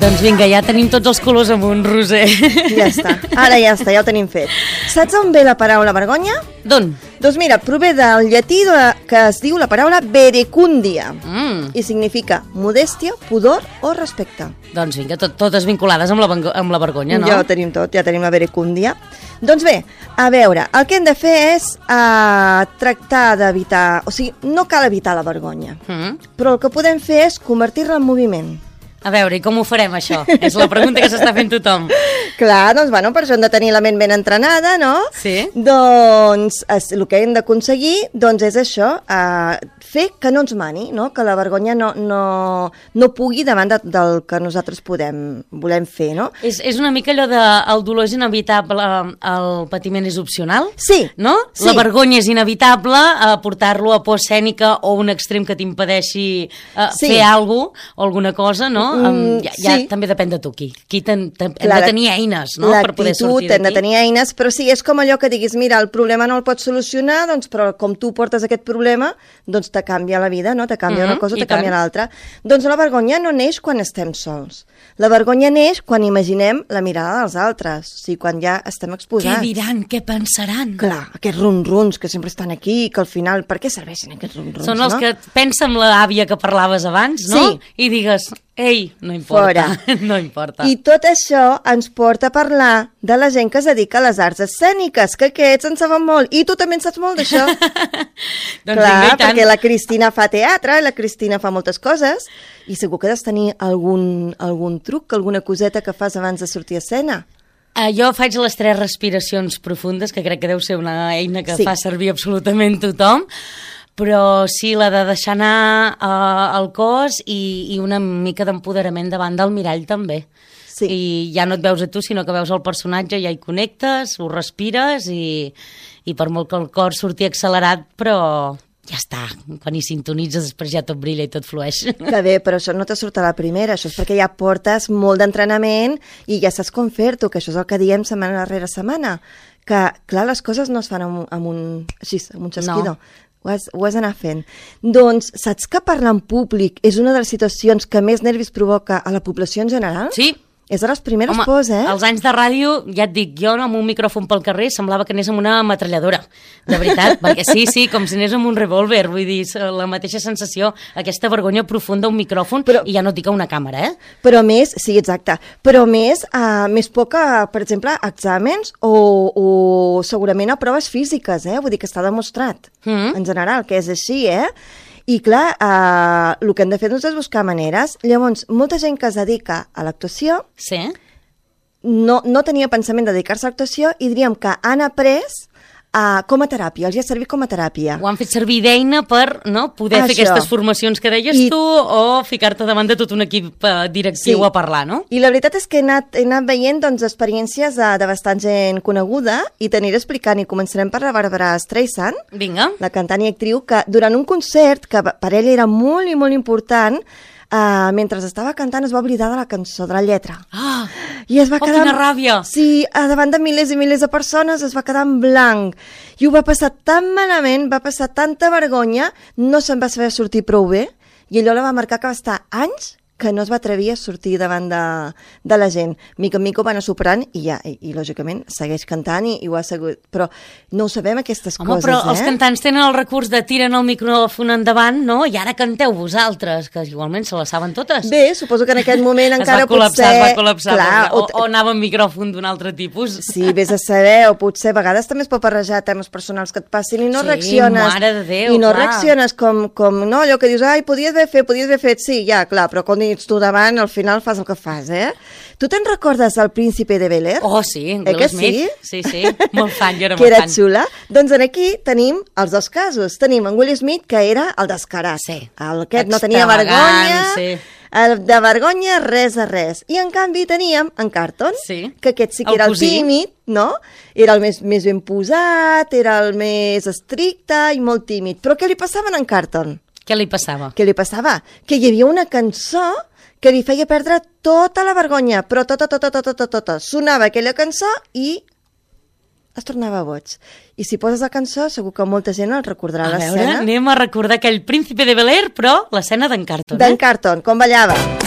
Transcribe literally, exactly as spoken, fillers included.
Doncs vinga, ja tenim tots els colors amunt, Roser. Ja està, ara ja està, ja ho tenim fet. Saps on ve la paraula vergonya? D'on? Doncs mira, prové del llatí de, que es diu la paraula verecundia Mm. i significa modèstia, pudor o respecte. Doncs vinga, tot, totes vinculades amb la, vengo- amb la vergonya, no? Ja ho tenim tot, ja tenim la verecundia. Doncs bé, a veure, el que hem de fer és uh, tractar d'evitar... O sigui, no cal evitar la vergonya, Mm. però el que podem fer és convertir-la en moviment. A veure, i com ho farem, això? És la pregunta que s'està fent tothom. Clar, doncs, bueno, per això hem de tenir la ment ben entrenada, no? Sí. Doncs es, el que hem d'aconseguir doncs, és això, eh, fer que no ens mani, no? Que la vergonya no, no, no pugui davant de, del que nosaltres podem, volem fer, no? És, és una mica allò de el dolor és inevitable, el patiment és opcional? Sí. No? Sí. La vergonya és inevitable, eh, portar-lo a por escènica o un extrem que t'impedeixi eh, Sí. fer alguna cosa o alguna cosa, no? Mm, Um, ja, ja sí. també depèn de tu, qui. Qui ten, ten, hem Clar, de tenir eines, no?, per poder sortir L'actitud, hem de d'aquí. tenir eines, però sí, és com allò que diguis, mira, el problema no el pots solucionar, doncs, però com tu portes aquest problema, doncs te canvia la vida, no? Te canvia Mhm, una cosa, i te canvia tant. l'altra. Doncs la vergonya no neix quan estem sols. La vergonya neix quan imaginem la mirada dels altres, o sigui, quan ja estem Què exposats. diran, què pensaran? Clar, aquests ronrons que sempre estan aquí, que al final, per què serveixen aquests ronrons, Són els no? que pensa amb l'àvia que parlaves abans, no? Sí. I digues, ei, no importa, Fora. no importa. I tot això ens porta a parlar de la gent que es dedica a les arts escèniques, que aquests en saben molt, i tu també en saps molt d'això. Doncs Clar, vinga, i tant. perquè la Cristina fa teatre, la Cristina fa moltes coses, i segur que has de tenir algun, algun truc, alguna coseta que fas abans de sortir a escena. Uh, jo faig les tres respiracions profundes, que crec que deu ser una eina que Sí. fa servir absolutament tothom, però sí, la de deixar anar uh, el cos i, i una mica d'empoderament davant del mirall també. Sí. I ja no et veus a tu, sinó que veus el personatge, ja hi connectes, ho respires i, i per molt que el cor surti accelerat, però ja està, quan hi sintonitzes després ja tot brilla i tot flueix. Que bé, però això no te surt a la primera, això és perquè ja portes molt d'entrenament i ja saps com fer-t'ho, que això és el que diem setmana darrere setmana, que, clar, les coses no es fan amb, un- amb un, així, amb un xasquido. No. Ho has, ho has d'anar fent. Doncs, saps que parlar en públic és una de les situacions que més nervis provoca a la població en general? Sí. És de les primeres Home, pors, eh? els anys de ràdio, ja et dic, jo amb un micròfon pel carrer semblava que anés amb una ametralladora, de veritat, perquè sí, sí, com si anés amb un revòlver, vull dir, la mateixa sensació, aquesta vergonya profunda, un micròfon, Però- i ja no et dic a una càmera, eh? Però més, sí, exacte, però més, uh, més poc a, per exemple, a exàmens o, o segurament a proves físiques, eh? Vull dir que està demostrat, Mm. en general, que és així, eh? I clar, uh, el que hem de fer doncs, és buscar maneres. Llavors, molta gent que es dedica a l'actuació Sí. no, no tenia pensament de dedicar-se a l'actuació i diríem que han après uh, com a teràpia, els hi ha servit com a teràpia. Ho han fet servir d'eina per no, poder fer Això. aquestes formacions que deies I- tu o ficar-te davant de tot un equip eh, directiu Sí. a parlar, no? I la veritat és que he anat, he anat veient doncs, experiències de, de bastant gent coneguda i t'aniré explicant, i començarem per la Barbara Streisand, Vinga. la cantant i actriu, que durant un concert, que per ella era molt i molt important, uh, mentre estava cantant es va oblidar de la cançó, de la lletra. Ah, I es va oh, quedar... quina ràbia! Sí, a davant de milers i milers de persones es va quedar en blanc. I ho va passar tan malament, va passar tanta vergonya, no se'n va saber sortir prou bé, i allò la va marcar que va estar anys que no es va atrevir a sortir davant de, de la gent. Mica en mica ho va anar superant i ja, i, i lògicament segueix cantant i, i ho ha seguit. Però no ho sabem, aquestes Home, coses, però eh? els cantants tenen el recurs de tiren el micròfon endavant, no? I ara canteu vosaltres, que igualment se les saben totes. Bé, suposo que en aquest moment es encara va col·lapsar, potser... es va col·lapsar, Clar, o, o, o anava amb micròfon d'un altre tipus. Sí, vés a saber, o potser a vegades també es pot barrejar temes personals que et passin i no Sí, reacciones. mare de Déu, I no clar. reacciones com, com, no, allò que dius, ai, podies haver fet, podies haver fet, sí, ja, clar, però quan ets tu davant, al final fas el que fas, eh? Tu te'n recordes del Príncipe de Bel-Air? Oh, sí, en Eh Will que Smith. Sí, sí, molt fan, jo era Que molt era fan. xula. Doncs en aquí tenim els dos casos. Tenim en Will Smith, que era el descarat. Sí. El aquest no tenia Extravagant, vergonya. sí. El de vergonya, res de res. I en canvi teníem en Carlton, Sí. que aquest sí que El era el cosí. tímid, no? Era el més, més ben posat, era el més estricte i molt tímid. Però què li passava a en Carlton? Què li passava? Què li passava? Que hi havia una cançó que li feia perdre tota la vergonya, però tota, tota, tota, tota, tota. Sonava aquella cançó i es tornava boig. I si poses la cançó, segur que molta gent el recordarà A veure, l'escena anem a recordar aquell Príncipe de Bel-Air, però l'escena d'en Carlton, d'en eh? Carlton, com ballava.